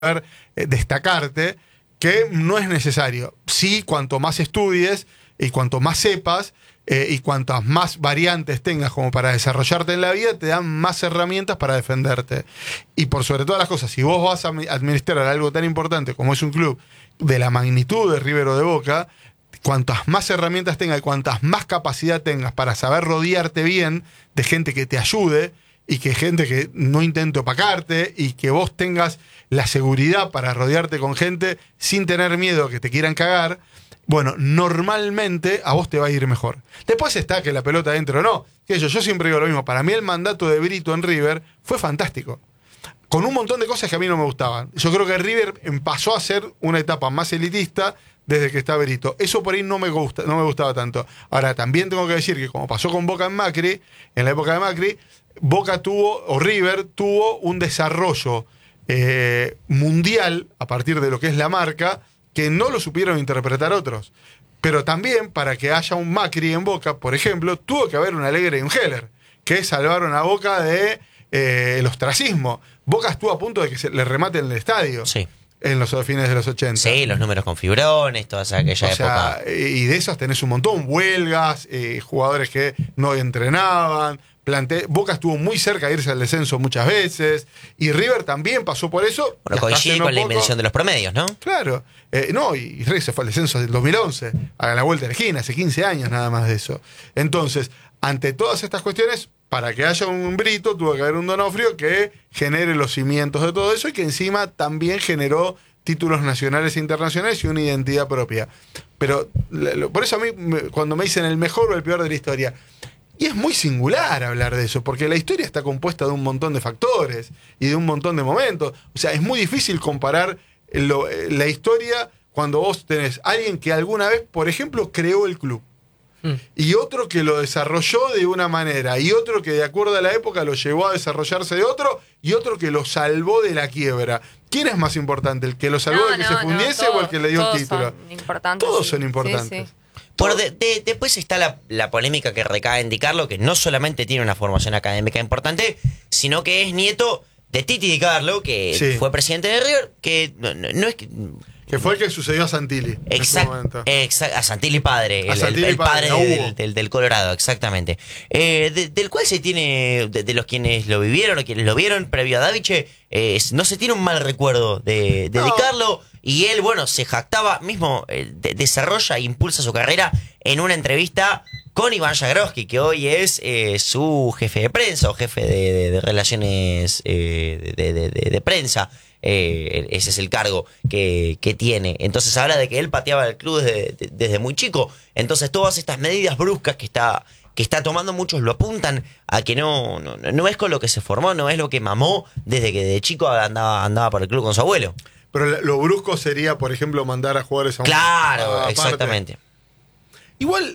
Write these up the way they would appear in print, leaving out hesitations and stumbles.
destacarte, que no es necesario. Sí, cuanto más estudies y cuanto más sepas y cuantas más variantes tengas como para desarrollarte en la vida, te dan más herramientas para defenderte. Y por sobre todas las cosas, si vos vas a administrar algo tan importante como es un club de la magnitud de River o de Boca, cuantas más herramientas tengas y cuantas más capacidad tengas para saber rodearte bien de gente que te ayude y que gente que no intente opacarte y que vos tengas la seguridad para rodearte con gente sin tener miedo a que te quieran cagar, bueno, normalmente a vos te va a ir mejor. Después está que la pelota entre o no. Que yo siempre digo lo mismo. Para mí el mandato de Brito en River fue fantástico. Con un montón de cosas que a mí no me gustaban. Yo creo que River pasó a ser una etapa más elitista desde que está Brito. Eso por ahí no me gustaba tanto. Ahora, también tengo que decir que como pasó con Boca en Macri, en la época de Macri, River tuvo un desarrollo mundial a partir de lo que es la marca, que no lo supieron interpretar otros. Pero también, para que haya un Macri en Boca, por ejemplo, tuvo que haber un Alegre y un Heller, que salvaron a Boca de el ostracismo. Boca estuvo a punto de que se le rematen el estadio. Sí. En los fines de los 80. Sí, los números con fibrones, toda aquella época. Y de esos tenés un montón, huelgas, jugadores que no entrenaban. Boca estuvo muy cerca de irse al descenso muchas veces. Y River también pasó por eso. Bueno, coincide con la invención de los promedios, ¿no? Claro. Y River se fue al descenso del 2011, a la vuelta de la esquina, hace 15 años nada más de eso. Entonces, ante todas estas cuestiones, para que haya un Brito, tuvo que haber un Donofrio que genere los cimientos de todo eso y que encima también generó títulos nacionales e internacionales y una identidad propia. Pero por eso a mí, cuando me dicen el mejor o el peor de la historia, y es muy singular hablar de eso, porque la historia está compuesta de un montón de factores y de un montón de momentos. O sea, es muy difícil comparar la historia cuando vos tenés a alguien que alguna vez, por ejemplo, creó el club. Y otro que lo desarrolló de una manera, y otro que de acuerdo a la época lo llevó a desarrollarse de otro, y otro que lo salvó de la quiebra. ¿Quién es más importante? ¿El que lo salvó de que se fundiese o el que le dio el título? Todos son importantes. Sí. Después está la polémica que recae en Di Carlo, que no solamente tiene una formación académica importante, sino que es nieto de Titi Di Carlo, que fue presidente de River, que no es que... Que fue el que sucedió a Santilli. Exacto. A Santilli padre. El padre del Colorado, exactamente. Del cual se tiene, de los quienes lo vivieron o quienes lo vieron previo a Daviche, no se tiene un mal recuerdo de Di Carlo. Y él, bueno, se jactaba, mismo desarrolla e impulsa su carrera en una entrevista con Iván Jagroski, que hoy es su jefe de prensa o jefe de relaciones de prensa. Ese es el cargo que tiene. Entonces habla de que él pateaba el club desde muy chico. Entonces todas estas medidas bruscas que está tomando, muchos lo apuntan a que no es con lo que se formó, no es lo que mamó desde que de chico andaba por el club con su abuelo. Pero lo brusco sería, por ejemplo, mandar a jugadores a un... Claro, exactamente. Igual,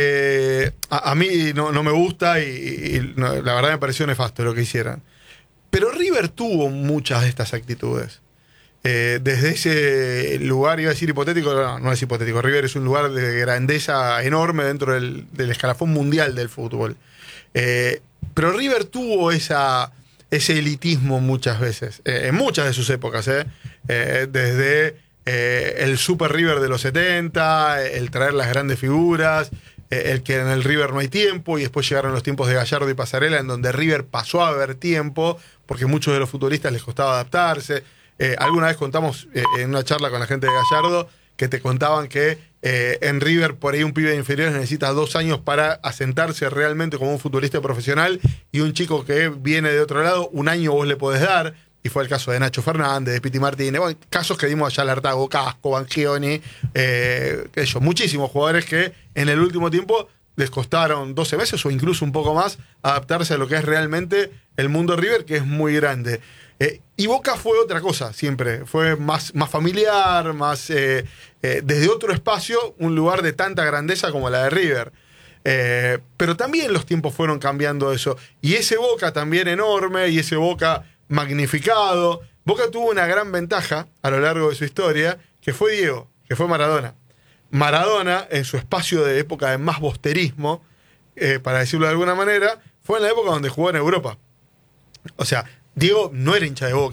a mí no me gusta y la verdad me pareció nefasto lo que hicieran. Pero River tuvo muchas de estas actitudes. Desde ese lugar, iba a decir hipotético, no es hipotético. River es un lugar de grandeza enorme dentro del escalafón mundial del fútbol. Pero River tuvo ese elitismo muchas veces, en muchas de sus épocas. Desde el Super River de los 70, el traer las grandes figuras, el que en el River no hay tiempo, y después llegaron los tiempos de Gallardo y Pasarela, en donde River pasó a haber tiempo, porque muchos de los futbolistas les costaba adaptarse. Alguna vez contamos en una charla con la gente de Gallardo, que te contaban que en River por ahí un pibe de inferiores necesita 2 años para asentarse realmente como un futbolista profesional, y un chico que viene de otro lado, 1 año vos le podés dar. Y fue el caso de Nacho Fernández, de Piti Martínez, bueno, casos que dimos allá al Artago, Casco, Banchioni, muchísimos jugadores que en el último tiempo les costaron 12 meses o incluso un poco más adaptarse a lo que es realmente el mundo River, que es muy grande. Y Boca fue otra cosa siempre, fue más familiar, más desde otro espacio, un lugar de tanta grandeza como la de River. Pero también los tiempos fueron cambiando eso. Y ese Boca también enorme, y ese Boca magnificado. Boca tuvo una gran ventaja a lo largo de su historia, que fue Diego, que fue Maradona. Maradona, en su espacio de época de más bosterismo, para decirlo de alguna manera, fue en la época donde jugó en Europa. O sea, Diego no era hincha de Boca,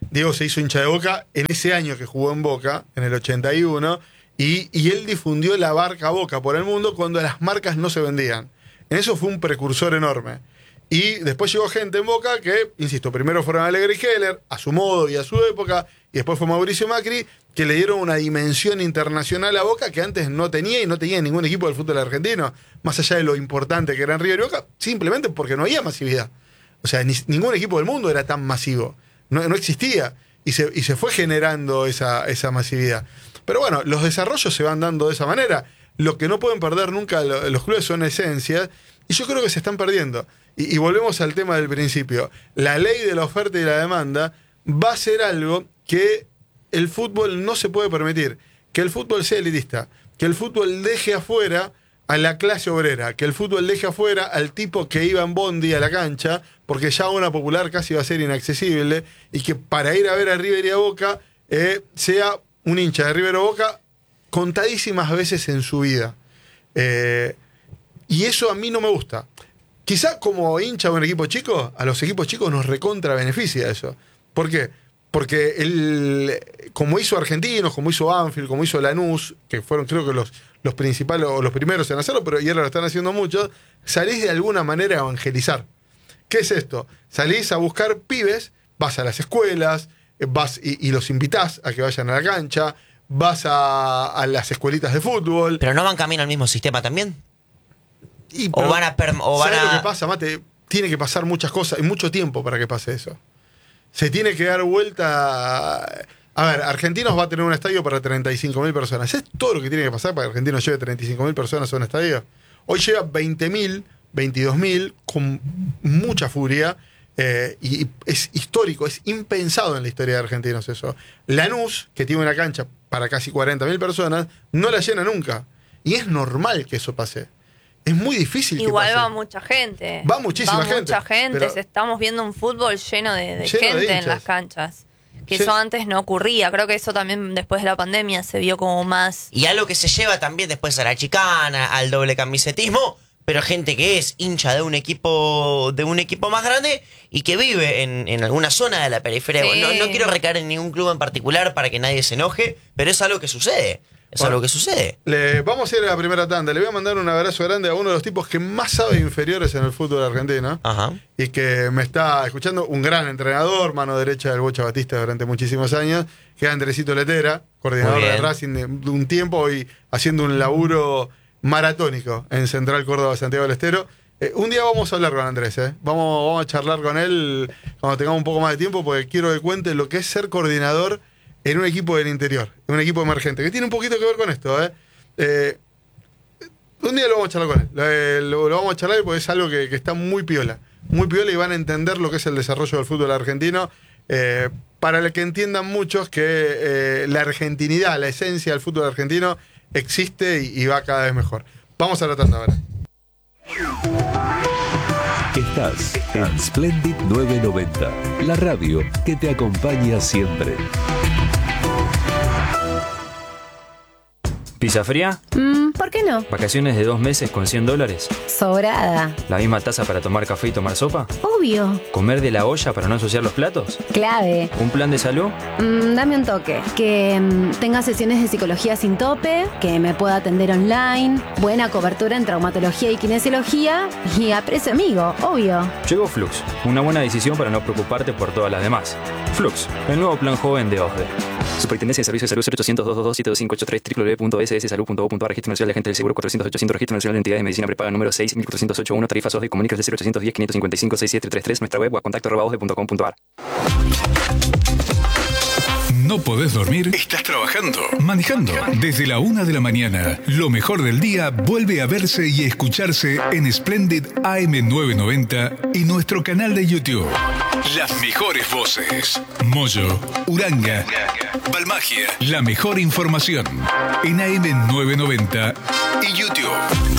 Diego se hizo hincha de Boca en ese año que jugó en Boca, en el 81, y él difundió la marca Boca por el mundo cuando las marcas no se vendían. En eso fue un precursor enorme. Y después llegó gente en Boca que, insisto, primero fueron Alegre y Heller, a su modo y a su época, y después fue Mauricio Macri, que le dieron una dimensión internacional a Boca que antes no tenía y no tenía ningún equipo del fútbol argentino, más allá de lo importante que eran River y Boca, simplemente porque no había masividad. O sea, ningún equipo del mundo era tan masivo. No existía. Y se fue generando esa masividad. Pero bueno, los desarrollos se van dando de esa manera. Lo que no pueden perder nunca los clubes son esencias, y yo creo que se están perdiendo. Y volvemos al tema del principio. La ley de la oferta y la demanda va a ser algo que el fútbol no se puede permitir. Que el fútbol sea elitista. Que el fútbol deje afuera a la clase obrera. Que el fútbol deje afuera al tipo que iba en bondi a la cancha, porque ya una popular casi va a ser inaccesible. Y que para ir a ver a River y a Boca sea un hincha de River o Boca contadísimas veces en su vida. Y eso a mí no me gusta. Quizá como hincha de un equipo chico, a los equipos chicos nos recontra beneficia eso. ¿Por qué? Porque como hizo Argentinos, como hizo Banfield, como hizo Lanús, que fueron creo que los principales o los primeros en hacerlo, pero y ahora lo están haciendo muchos, salís de alguna manera a evangelizar. ¿Qué es esto? Salís a buscar pibes, vas a las escuelas, vas y los invitás a que vayan a la cancha, vas a las escuelitas de fútbol. ¿Pero no van camino al mismo sistema también? ¿Sabes lo que pasa, Mate? Tiene que pasar muchas cosas y mucho tiempo para que pase eso. Se tiene que dar vuelta. A ver, Argentinos va a tener un estadio para 35.000 personas. ¿Es todo lo que tiene que pasar para que Argentinos lleve 35.000 personas a un estadio? Hoy lleva 20.000, 22.000 con mucha furia. Y es histórico, es impensado en la historia de Argentinos eso. Lanús, que tiene una cancha para casi 40.000 personas, no la llena nunca. Y es normal que eso pase. Es muy difícil Igual que pase. Va mucha gente. Va muchísima gente. Mucha gente. Pero estamos viendo un fútbol lleno de lleno gente de en las canchas. Que eso antes no ocurría. Creo que eso también después de la pandemia se vio como más... Y algo que se lleva también después a la chicana, al doble camisetismo, pero gente que es hincha de un equipo más grande y que vive en alguna zona de la periferia. Sí. No quiero recaer en ningún club en particular para que nadie se enoje, pero es algo que sucede. Algo que sucede. Vamos a ir a la primera tanda. Le voy a mandar un abrazo grande a uno de los tipos que más sabe inferiores en el fútbol argentino. Ajá. Y que me está escuchando, un gran entrenador, mano derecha del Bocha Batista durante muchísimos años, que es Andresito Letera, coordinador de Racing de un tiempo y haciendo un laburo maratónico en Central Córdoba, Santiago del Estero. Un día vamos a hablar con Andrés, vamos a charlar con él cuando tengamos un poco más de tiempo, porque quiero que cuente lo que es ser coordinador en un equipo del interior, en un equipo emergente, que tiene un poquito que ver con esto. Un día lo vamos a charlar con él, lo vamos a charlar porque es algo que está muy piola, y van a entender lo que es el desarrollo del fútbol argentino, para el que entiendan muchos que la argentinidad, la esencia del fútbol argentino existe y va cada vez mejor. Vamos a la tanda ahora. Estás en Splendid 990, la radio que te acompaña siempre. ¿Pizza fría? ¿Por qué no? ¿Vacaciones de 2 meses con $100? Sobrada. ¿La misma taza para tomar café y tomar sopa? Obvio. ¿Comer de la olla para no ensuciar los platos? Clave. ¿Un plan de salud? Dame un toque. Que tenga sesiones de psicología sin tope, que me pueda atender online, buena cobertura en traumatología y kinesiología y a precio amigo, obvio. Llegó Flux, una buena decisión para no preocuparte por todas las demás. Flux, el nuevo plan joven de OSDE. Superintendencia de Servicios de Salud 0800-222-7583 www.sssalud.gov.ar. Registro Nacional de Agentes del Seguro 400-800. Registro Nacional de Entidades de Medicina Prepaga número 6.408.1. Tarifas OSDE. Comunícase al 0810-555-6733. Nuestra web o a contacto@osde.com.ar. ¿No podés dormir? ¿Estás trabajando? ¿Manejando? Desde la 1 de la mañana, lo mejor del día vuelve a verse y escucharse en Splendid AM990 y nuestro canal de YouTube. Las mejores voces. Moyo, Uranga, Balmagia. La mejor información en AM990 y YouTube.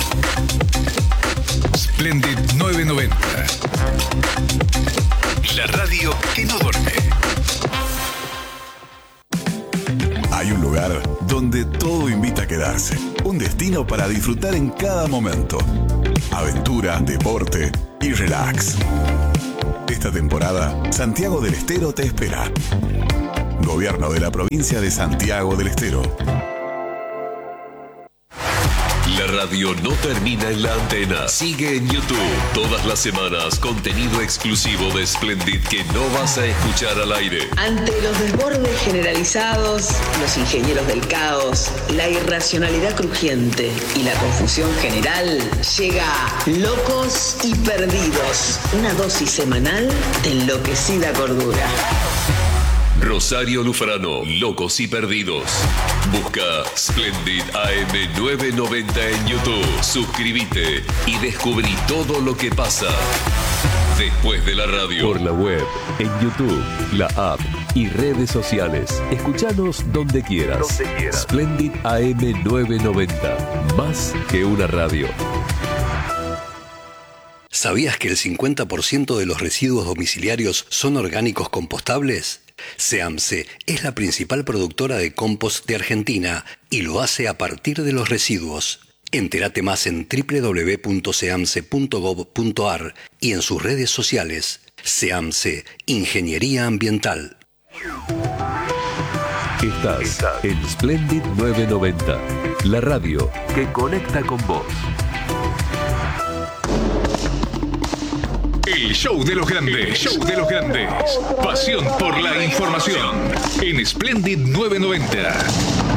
Splendid 990. La radio que no duerme. Hay un lugar donde todo invita a quedarse. Un destino para disfrutar en cada momento. Aventura, deporte y relax. Esta temporada, Santiago del Estero te espera. Gobierno de la provincia de Santiago del Estero. La radio no termina en la antena. Sigue en YouTube. Todas las semanas, contenido exclusivo de Splendid que no vas a escuchar al aire. Ante los desbordes generalizados, los ingenieros del caos, la irracionalidad crujiente y la confusión general, llega Locos y Perdidos. Una dosis semanal de enloquecida cordura. Rosario Lufrano, Locos y Perdidos. Busca Splendid AM990 en YouTube. Suscríbete y descubrí todo lo que pasa después de la radio. Por la web, en YouTube, la app y redes sociales. Escuchanos donde quieras. Splendid AM990. Más que una radio. ¿Sabías que el 50% de los residuos domiciliarios son orgánicos compostables? SEAMSE es la principal productora de compost de Argentina y lo hace a partir de los residuos. Entérate más en www.seamse.gov.ar y en sus redes sociales. SEAMSE, Ingeniería Ambiental. Estás en Splendid 990, la radio que conecta con vos. El show de los grandes, Pasión por la información. En Splendid 990.